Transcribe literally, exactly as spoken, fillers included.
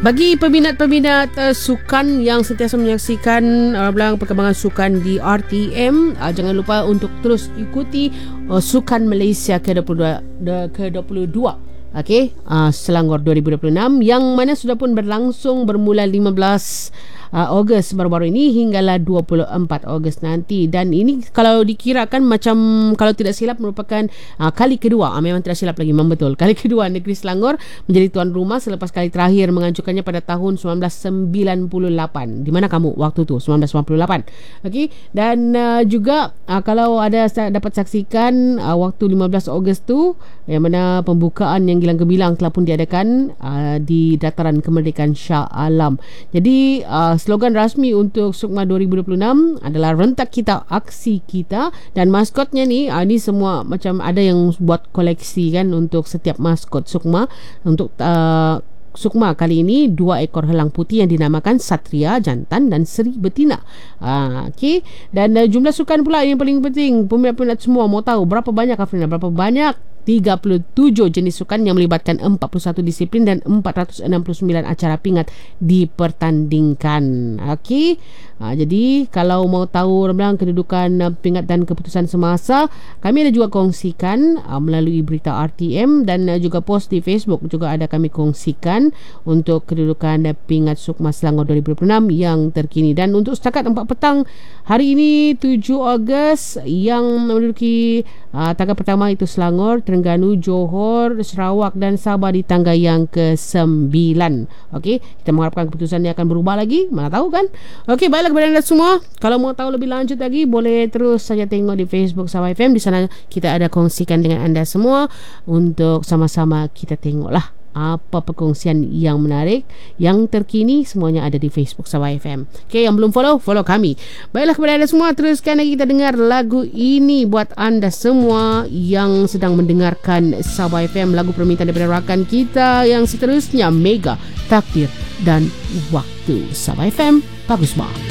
Bagi peminat-peminat uh, sukan yang sentiasa menyaksikan uh, belang perkembangan sukan di R T M, uh, jangan lupa untuk terus ikuti uh, Sukan Malaysia ke dua puluh dua, de, ke dua puluh dua. Okey, uh, Selangor dua ribu dua puluh enam yang mana sudah pun berlangsung bermula lima belas uh, Ogos baru-baru ini hinggalah dua puluh empat Ogos nanti. Dan ini kalau dikirakan macam kalau tidak silap merupakan uh, kali kedua, uh, memang tidak silap lagi, memang betul, kali kedua negeri Selangor menjadi tuan rumah selepas kali terakhir menganjurkannya pada tahun sembilan belas sembilan puluh lapan. Di mana kamu waktu tu? sembilan belas sembilan puluh lapan. Okey, dan uh, juga uh, kalau ada dapat saksikan uh, waktu lima belas Ogos tu yang mana pembukaan yang gilang gemilang telah pun diadakan uh, di Dataran Kemerdekaan Shah Alam. Jadi uh, slogan rasmi untuk SUKMA dua ribu dua puluh enam adalah rentak kita, aksi kita. Dan maskotnya ni uh, ni semua macam ada yang buat koleksi kan untuk setiap maskot SUKMA. Untuk uh, SUKMA kali ini dua ekor helang putih yang dinamakan Satria Jantan dan Seri Betina. Uh, Okey, dan uh, jumlah sukan pula yang paling penting. Peminat-peminat semua mau tahu berapa banyak, Afrina, berapa banyak? tiga puluh tujuh jenis sukan yang melibatkan empat puluh satu disiplin dan empat ratus enam puluh sembilan acara pingat dipertandingkan. Okey, ha, jadi kalau mau tahu rembang kedudukan pingat dan keputusan semasa, kami ada juga kongsikan uh, melalui berita R T M dan uh, juga post di Facebook juga ada kami kongsikan untuk kedudukan uh, pingat SUKMA Selangor dua ribu dua puluh enam yang terkini. Dan untuk setakat empat petang hari ini tujuh Ogos yang menduduki uh, tangga pertama itu Selangor, Terengganu, Johor, Sarawak dan Sabah di tangga yang kesembilan. Okey, kita mengharapkan keputusannya akan berubah lagi, mana tahu kan. Okey, baiklah kepada anda semua, kalau mau tahu lebih lanjut lagi boleh terus saja tengok di Facebook Sabah F M. Di sana kita ada kongsikan dengan anda semua untuk sama-sama kita tengoklah apa perkongsian yang menarik, yang terkini, semuanya ada di Facebook Sabah F M. Okey, yang belum follow, follow kami. Baiklah kepada anda semua, teruskan lagi kita dengar lagu ini buat anda semua yang sedang mendengarkan Sabah F M, lagu permintaan daripada rakan kita yang seterusnya, Mega, Takdir dan Waktu. Sabah F M, bagus banget.